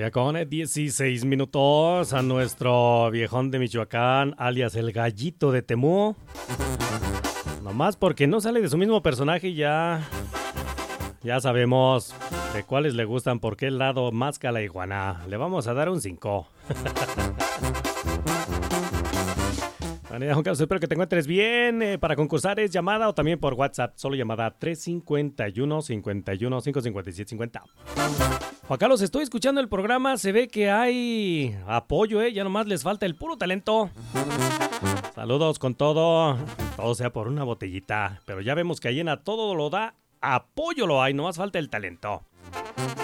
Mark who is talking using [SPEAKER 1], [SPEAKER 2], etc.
[SPEAKER 1] Ya con 16 minutos a nuestro viejón de Michoacán, alias el Gallito de Temú. Nomás porque no sale de su mismo personaje ya sabemos de cuáles le gustan, por qué lado más que a la iguana. Le vamos a dar un 5. Juan Carlos, espero que te encuentres bien. Para concursar es llamada o también por WhatsApp. Solo llamada 351 51 557 50. Juan Carlos, estoy escuchando el programa. Se ve que hay apoyo, ya nomás les falta el puro talento. Saludos con todo. Todo sea por una botellita. Pero ya vemos que ahí en A Todo Lo Da, apoyo lo hay. Nomás falta el talento.